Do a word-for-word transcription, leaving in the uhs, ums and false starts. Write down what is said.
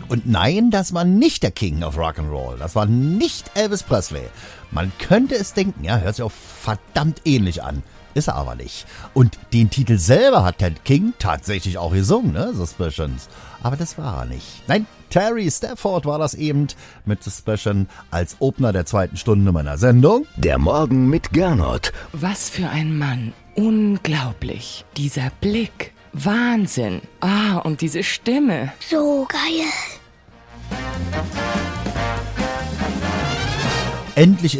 Und nein, das war nicht der King of Rock'n'Roll. Das war nicht Elvis Presley. Man könnte es denken, ja, hört sich auch verdammt ähnlich an. Ist er aber nicht. Und den Titel selber hat Ted King tatsächlich auch gesungen, ne? Suspicions. Aber das war er nicht. Nein, Terry Stafford war das eben mit Suspicion als Opener der zweiten Stunde meiner Sendung. Der Morgen mit Gernot. Was für ein Mann. Unglaublich. Dieser Blick. Wahnsinn. Ah, und diese Stimme. So geil. Endlich